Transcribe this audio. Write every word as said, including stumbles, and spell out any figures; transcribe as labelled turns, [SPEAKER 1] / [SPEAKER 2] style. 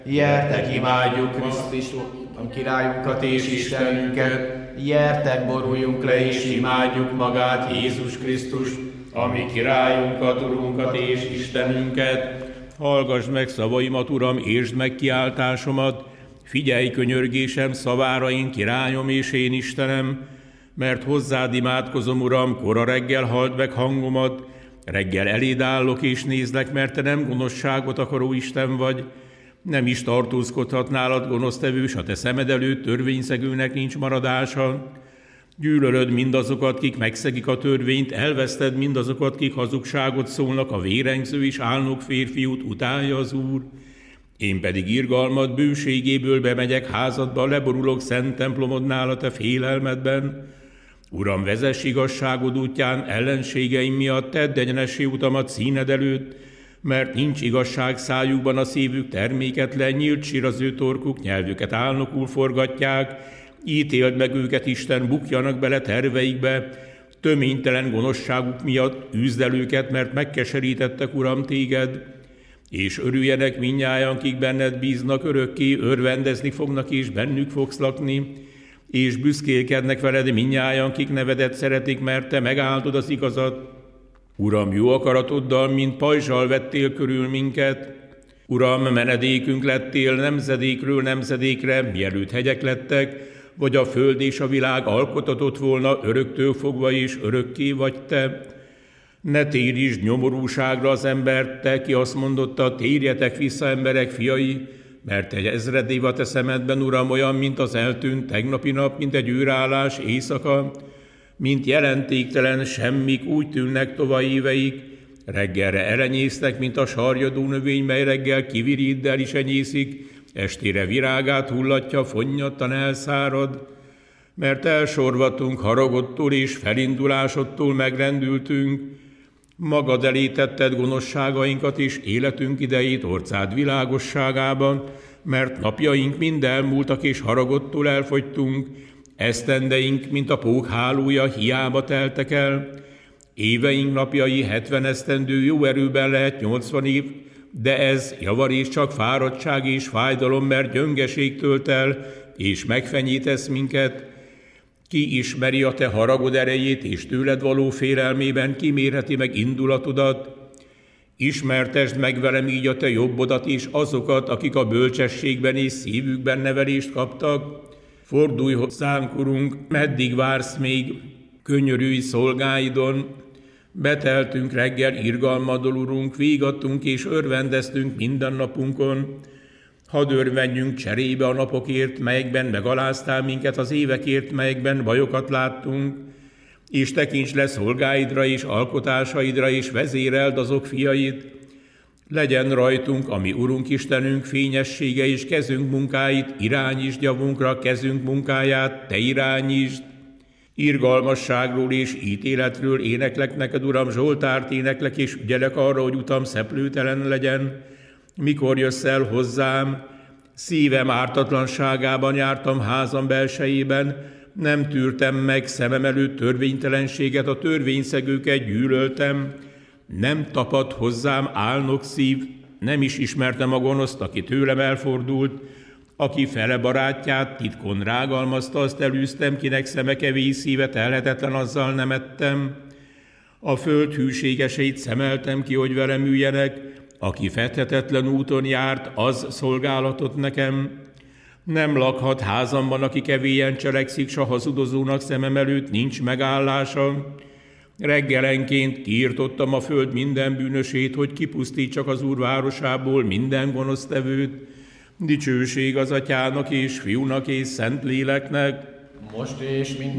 [SPEAKER 1] Gyertek, imádjuk Krisztust, a királyunkat és Istenünket. Gyertek, boruljunk le és imádjuk magát, Jézus Krisztust, ami királyunkat, Urunkat és Istenünket.
[SPEAKER 2] Hallgass meg szavaimat, Uram, értsd meg kiáltásomat, figyelj könyörgésem szavára, én királyom és én Istenem, mert hozzád imádkozom, Uram, kora reggel halld meg hangomat, reggel eléd állok és nézlek, mert te nem gonoszságot akaró Isten vagy, nem is tartózkodhat nálad gonosztevő, s a te szemed előtt törvényszegőnek nincs maradása. Gyűlölöd mindazokat, kik megszegik a törvényt, elveszted mindazokat, kik hazugságot szólnak, a vérengző és álnok férfiút utálja az Úr. Én pedig irgalmad bőségéből bemegyek házadba, leborulok szent templomodnál a te félelmedben. Uram, vezess igazságod útján, ellenségeim miatt tedd egyenessé utamat színed előtt, mert nincs igazság szájukban, a szívük terméketlen, nyílt sír az ő torkuk, nyelvüket álnokul forgatják, ítéld meg őket, Isten, bukjanak bele terveikbe, töménytelen gonoszságuk miatt üzd el őket, mert megkeserítettek, Uram, téged, és örüljenek mindnyájan, kik benned bíznak, örökké örvendezni fognak, és bennük fogsz lakni, és büszkélkednek veled mindnyájan, kik nevedet szeretik, mert te megáldod az igazat. Uram, jó akaratoddal, mint pajzsal vettél körül minket. Uram, menedékünk lettél nemzedékről nemzedékre, mielőtt hegyek lettek, vagy a föld és a világ alkotatott volna, öröktől fogva és örökké vagy te. Ne térítsd nyomorúságra az embert, te, ki azt mondotta, térjetek vissza, emberek fiai, mert egy ezred év a te szemedben, Uram, olyan, mint az eltűnt tegnapi nap, mint egy űrállás éjszaka, mint jelentéktelen semmik, úgy tűnnek tovább éveik, reggelre elenyésztek, mint a sarjadó növény, mely reggel kiviriddel is enyészik, estére virágát hullatja, fonnyattan elszárad, mert elsorvatunk haragodtól és felindulásodtól megrendültünk, magad elé tetted gonoszságainkat és életünk idejét orcád világosságában, mert napjaink mind elmúltak és haragodtól elfogytunk, esztendeink, mint a pók hálója, hiába teltek el, éveink napjai hetven esztendő, jó erőben lehet nyolcvan év, de ez javarés csak fáradtság és fájdalom, mert gyöngeség tölt el, és megfenyítesz minket. Ki ismeri a te haragod erejét, és tőled való félelmében kimérheti meg indulatodat? Ismertesd meg velem így a te jobbodat és azokat, akik a bölcsességben és szívükben nevelést kaptak. Fordulj hozzánk, Urunk, meddig vársz még, könyörülj szolgáidon. Beteltünk reggel irgalmaddal, Urunk, végattunk és örvendeztünk minden napunkon. Hadd örvendjünk cserébe a napokért, melyekben megaláztál minket, az évekért, melyekben bajokat láttunk, és tekints le szolgáidra és alkotásaidra, és vezéreld azok fiait. Legyen rajtunk, ami Urunk Istenünk fényessége, és kezünk munkáit, irányítsd javunkra, kezünk munkáját, te irányítsd. Irgalmasságról és ítéletről éneklek neked, Uram, zsoltárt éneklek, és ügyelek arra, hogy utam szeplőtelen legyen. Mikor jössz el hozzám, szívem ártatlanságában jártam házam belsejében, nem tűrtem meg szemem előtt törvénytelenséget, a törvényszegőket gyűlöltem, nem tapadt hozzám álnok szív, nem is ismertem a gonoszt, aki tőlem elfordult, aki fele barátját titkon rágalmazta, azt elűztem, kinek szeme kevés, szíve telhetetlen, azzal nem ettem. A föld hűségeseit szemeltem ki, hogy velem üljenek, aki fethetetlen úton járt, az szolgálatot nekem. Nem lakhat házamban, aki kevélyen cselekszik, s a hazudozónak szemem előtt nincs megállása. Reggelenként kiirtottam a föld minden bűnösét, hogy kipusztítsak az Úr városából minden gonosztevőt. Dicsőség az Atyának és Fiúnak és Szentléleknek,
[SPEAKER 1] most és minden